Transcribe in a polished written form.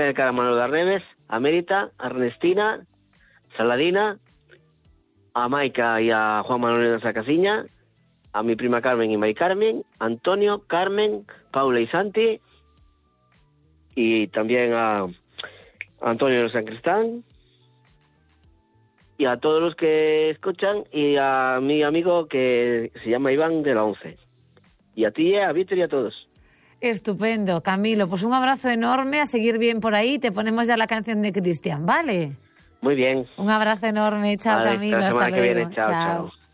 dedicar a Manuel Reves, a Mérita, a Ernestina, Saladina, a Maica y a Juan Manuel de Sacasiña, a mi prima Carmen y May Carmen, Antonio, Carmen, Paula y Santi, y también a Antonio de San Cristán, y a todos los que escuchan, y a mi amigo que se llama Iván de la 11. Y a ti, a Víctor y a todos. Estupendo, Camilo. Pues un abrazo enorme, a seguir bien por ahí. Te ponemos ya la canción de Cristian, ¿vale? Muy bien. Un abrazo enorme. Chao, vale, Camilo. hasta la semana Hasta que luego. viene. Chao, chao.